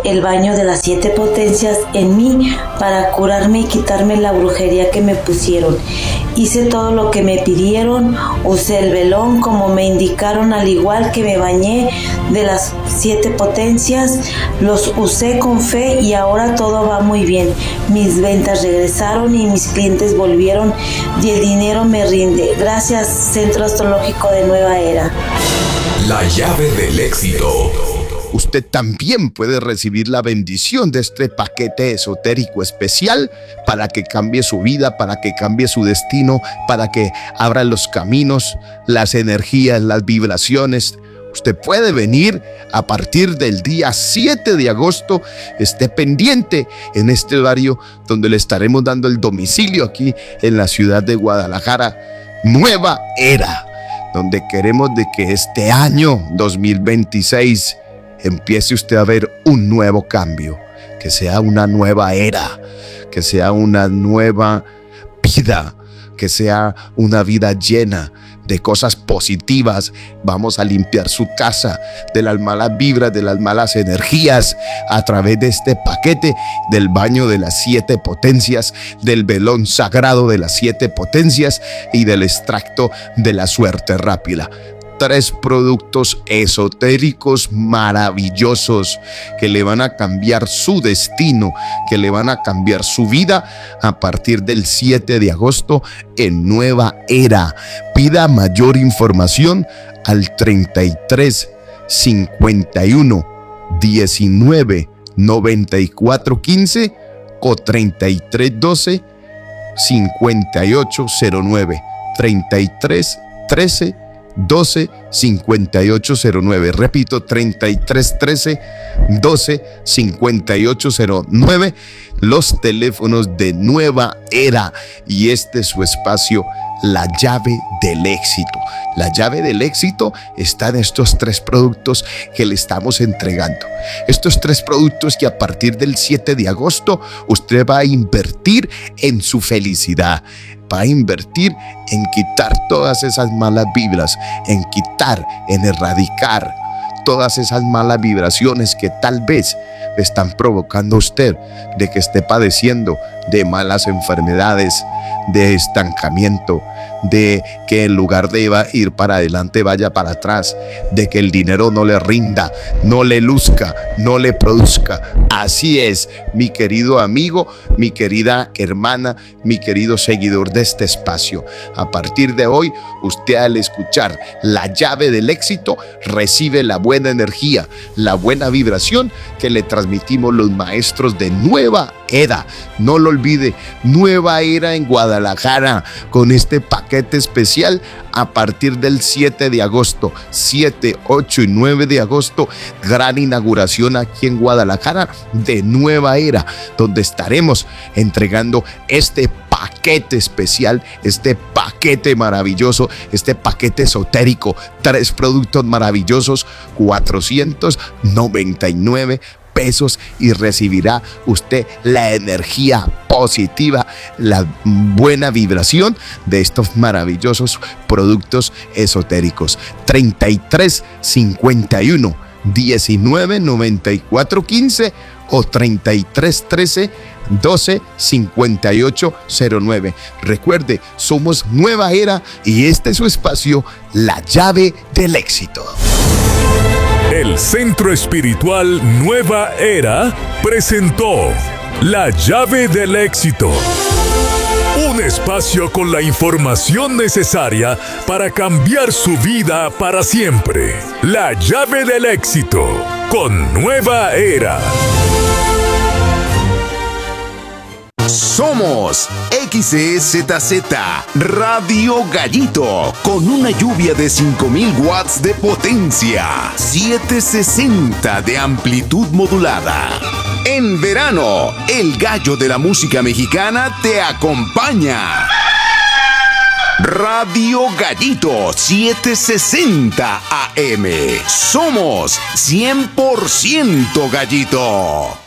el baño de las 7 potencias en mí para curarme y quitarme la brujería que me pusieron. Hice todo lo que me pidieron, usé el velón como me indicaron, al igual que me bañé de las 7 potencias, los usé con fe y ahora todo va muy bien. Mis ventas regresaron y mis clientes volvieron y el dinero me rinde. Gracias, Centro Astrológico de Nueva Era. La llave del éxito. Usted también puede recibir la bendición de este paquete esotérico especial para que cambie su vida, para que cambie su destino, para que abra los caminos, las energías, las vibraciones. Usted puede venir a partir del día 7 de agosto. Esté pendiente en este horario donde le estaremos dando el domicilio aquí en la ciudad de Guadalajara. Nueva Era, donde queremos de que este año 2026 empiece usted a ver un nuevo cambio, que sea una nueva era, que sea una nueva vida, que sea una vida llena de cosas positivas. Vamos a limpiar su casa de las malas vibras, de las malas energías, a través de este paquete del baño de las 7 potencias, del velón sagrado de las 7 potencias y del extracto de la suerte rápida. 3 productos esotéricos maravillosos que le van a cambiar su destino, que le van a cambiar su vida a partir del 7 de agosto en Nueva Era. Pida mayor información al 33 51 19 94 15 o 33 12 5809. 33 13 12 5809. Repito, 33 13 12 5809. Los teléfonos de Nueva Era. Y este es su espacio, la llave del éxito. La llave del éxito está en estos 3 productos que le estamos entregando. Estos 3 productos que a partir del 7 de agosto usted va a invertir en su felicidad. Va a invertir en quitar todas esas malas vibras, en quitar, en erradicar todas esas malas vibraciones que tal vez le están provocando a usted de que esté padeciendo de malas enfermedades, de estancamiento, de que en lugar de ir para adelante vaya para atrás, de que el dinero no le rinda, no le luzca, no le produzca. Así es, mi querido amigo, mi querida hermana, mi querido seguidor de este espacio. A partir de hoy, usted al escuchar la llave del éxito recibe la buena energía, la buena vibración que le transmitimos los maestros de Nueva Era. No lo olvide, Nueva Era en Guadalajara, con este paquete especial a partir del 7 de agosto, 7, 8 y 9 de agosto, gran inauguración aquí en Guadalajara de Nueva Era, donde estaremos entregando este paquete especial, este paquete maravilloso, este paquete esotérico, 3 productos maravillosos, 499 pesos, y recibirá usted la energía positiva, la buena vibración de estos maravillosos productos esotéricos. 33 51 19 94 15 o 33 13 12 58 09. Recuerde, somos Nueva Era y este es su espacio, la llave del éxito. El Centro Espiritual Nueva Era presentó La Llave del Éxito. Un espacio con la información necesaria para cambiar su vida para siempre. La Llave del Éxito con Nueva Era. Somos XEZZ Radio Gallito, con una lluvia de 5000 watts de potencia, 760 de amplitud modulada. En verano, el gallo de la música mexicana te acompaña. Radio Gallito 760 AM. Somos 100% Gallito.